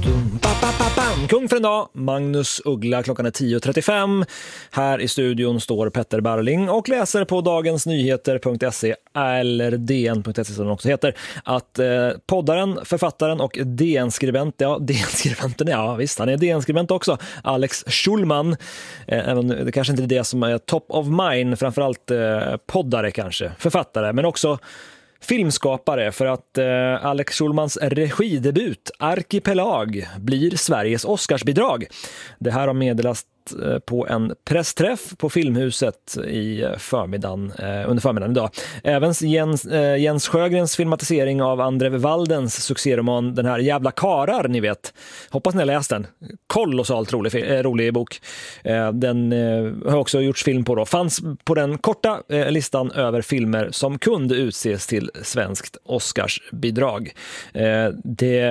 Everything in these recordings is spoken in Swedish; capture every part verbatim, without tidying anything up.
Kung för en dag, Magnus Uggla, klockan är tio trettiofem. Här i studion står Petter Barling och läser på dagensnyheter punkt se eller d n punkt se som den också heter att eh, poddaren, författaren och D N-skribent, ja D N-skribenten, ja visst, han är D N-skribent också, Alex Schulman, eh, även det kanske inte är det som är top of mind, framförallt eh, poddare kanske, författare, men också filmskapare, för att eh, Alex Schulmans regidebut Arkipelag blir Sveriges Oscarsbidrag. Det här har meddelats eh, på en pressträff på Filmhuset i förmiddagen, eh, under förmiddagen idag. Även Jens, eh, Jens Sjögrens filmatisering av Andrev Waldens succéroman Den här jävla karar, ni vet. Hoppas ni har läst den. Kolossalt rolig, eh, rolig bok. Eh, den eh, har också gjorts film på då. Fanns på den korta eh, listan över filmer som kunde utses till svenskt Oscarsbidrag. Eh, det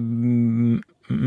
mm,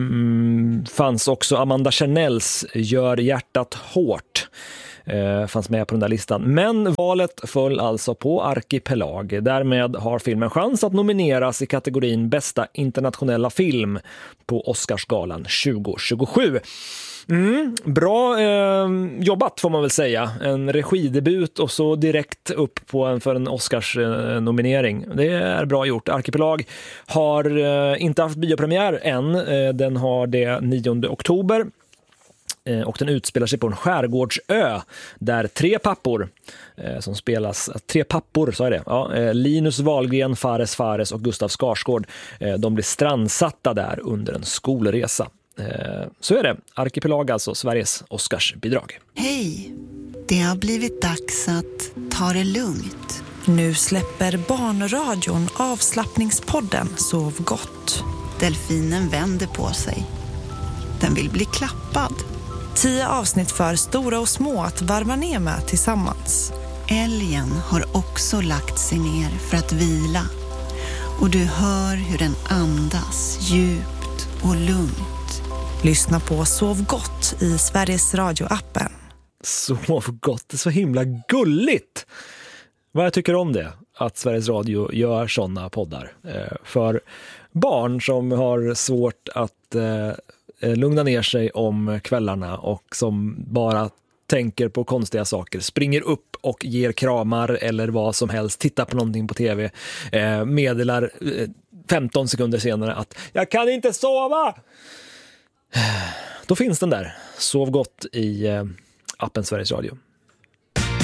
mm, fanns också Amanda Chanels Gör hjärtat hårt. Eh, fanns med på den där listan. Men valet föll alltså på Arkipelag. Därmed har filmen chans att nomineras i kategorin bästa internationella film på Oscarsgalan tjugo tjugosju. Mm, bra eh, jobbat får man väl säga. En regidebut och så direkt upp på en, för en Oscars-nominering. Eh, det är bra gjort. Arkipelag har eh, inte haft biopremiär än. Eh, den har det nionde oktober. Eh, och den utspelar sig på en skärgårdsö där tre pappor eh, som spelas, tre pappor sa jag det, ja, eh, Linus Wahlgren, Fares Fares och Gustav Skarsgård, eh, de blir strandsatta där under en skolresa. Så är det. Arkipelag, alltså Sveriges Oscarsbidrag. Hej, det har blivit dags att ta det lugnt. Nu släpper Barnradion avslappningspodden Sov gott. Delfinen vänder på sig. Den vill bli klappad. Tio avsnitt för stora och små att varva ner med tillsammans. Älgen har också lagt sig ner för att vila. Och du hör hur den andas djupt och lugnt. Lyssna på Sov gott i Sveriges Radio-appen. Sov gott, det är så himla gulligt. Vad jag tycker om det, att Sveriges Radio gör sådana poddar. Eh, för barn som har svårt att eh, lugna ner sig om kvällarna och som bara tänker på konstiga saker, springer upp och ger kramar eller vad som helst, tittar på någonting på tv, eh, meddelar eh, femton sekunder senare att jag kan inte sova! Då finns den där. Sov gott i eh, appen Sveriges Radio.